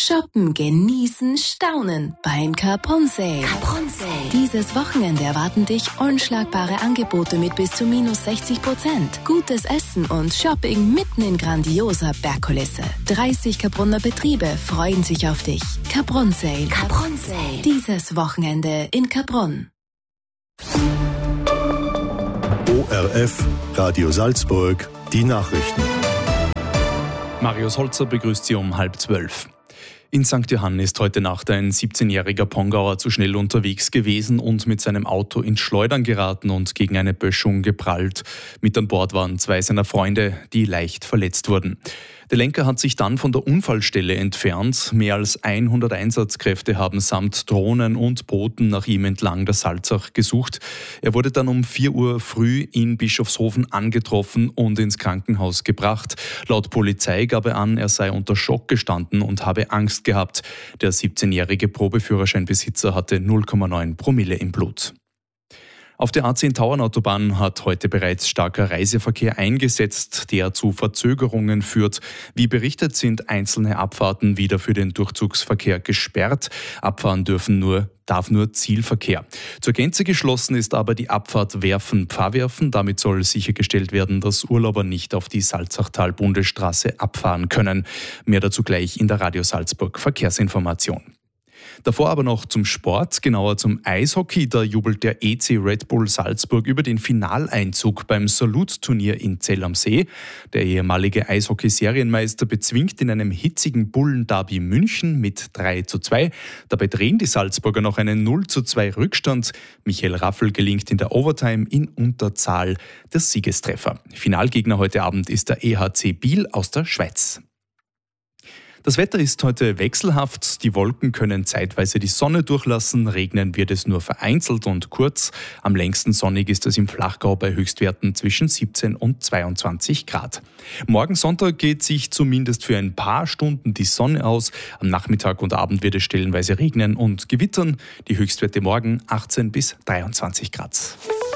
Shoppen, genießen, staunen beim Capron Sale. Dieses Wochenende erwarten dich unschlagbare Angebote mit bis zu -60%. Gutes Essen und Shopping mitten in grandioser Bergkulisse. 30 Capronner Betriebe freuen sich auf dich. Capron Sale. Dieses Wochenende in Capron. ORF, Radio Salzburg, die Nachrichten. Marius Holzer begrüßt Sie um 11:30. In St. Johann ist heute Nacht ein 17-jähriger Pongauer zu schnell unterwegs gewesen und mit seinem Auto ins Schleudern geraten und gegen eine Böschung geprallt. Mit an Bord waren 2 seiner Freunde, die leicht verletzt wurden. Der Lenker hat sich dann von der Unfallstelle entfernt. Mehr als 100 Einsatzkräfte haben samt Drohnen und Booten nach ihm entlang der Salzach gesucht. Er wurde dann um 4 Uhr früh in Bischofshofen angetroffen und ins Krankenhaus gebracht. Laut Polizei gab er an, er sei unter Schock gestanden und habe Angst gehabt. Der 17-jährige Probeführerscheinbesitzer hatte 0,9 Promille im Blut. Auf der A10 Tauernautobahn hat heute bereits starker Reiseverkehr eingesetzt, der zu Verzögerungen führt. Wie berichtet, sind einzelne Abfahrten wieder für den Durchzugsverkehr gesperrt. Abfahren darf nur Zielverkehr. Zur Gänze geschlossen ist aber die Abfahrt Werfen-Pfarrwerfen. Damit soll sichergestellt werden, dass Urlauber nicht auf die Salzachtal-Bundesstraße abfahren können. Mehr dazu gleich in der Radio Salzburg Verkehrsinformation. Davor aber noch zum Sport, genauer zum Eishockey. Da jubelt der EC Red Bull Salzburg über den Finaleinzug beim Salute-Turnier in Zell am See. Der ehemalige Eishockey-Serienmeister bezwingt in einem hitzigen Bullen-Derby München mit 3:2. Dabei drehen die Salzburger noch einen 0:2 Rückstand. Michael Raffel gelingt in der Overtime in Unterzahl der Siegestreffer. Finalgegner heute Abend ist der EHC Biel aus der Schweiz. Das Wetter ist heute wechselhaft. Die Wolken können zeitweise die Sonne durchlassen. Regnen wird es nur vereinzelt und kurz. Am längsten sonnig ist es im Flachgau bei Höchstwerten zwischen 17 und 22 Grad. Morgen Sonntag geht sich zumindest für ein paar Stunden die Sonne aus. Am Nachmittag und Abend wird es stellenweise regnen und gewittern. Die Höchstwerte morgen 18 bis 23 Grad.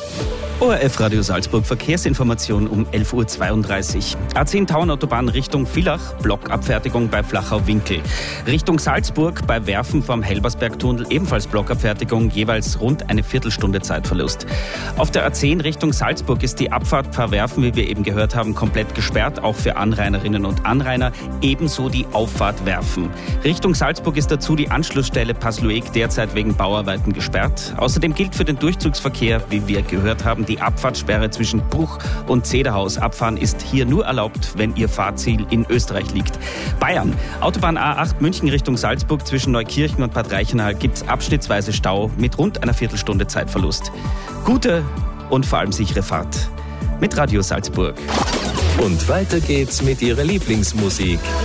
ORF Radio Salzburg Verkehrsinformation um 11:32 Uhr. A10 Tauernautobahn Richtung Villach, Blockabfertigung bei Flachau-Winkel. Richtung Salzburg bei Werfen vom Helbersbergtunnel ebenfalls Blockabfertigung, jeweils rund eine Viertelstunde Zeitverlust. Auf der A10 Richtung Salzburg ist die Abfahrt Pfarrwerfen, wie wir eben gehört haben, komplett gesperrt, auch für Anrainerinnen und Anrainer, ebenso die Auffahrt Werfen. Richtung Salzburg ist dazu die Anschlussstelle Paslueg derzeit wegen Bauarbeiten gesperrt. Außerdem gilt für den Durchzugsverkehr, wie wir gehört haben, die Abfahrtssperre zwischen Bruch und Zederhaus. Abfahren ist hier nur erlaubt, wenn Ihr Fahrziel in Österreich liegt. Bayern. Autobahn A8 München Richtung Salzburg zwischen Neukirchen und Bad Reichenhall gibt es abschnittsweise Stau mit rund einer Viertelstunde Zeitverlust. Gute und vor allem sichere Fahrt mit Radio Salzburg. Und weiter geht's mit Ihrer Lieblingsmusik.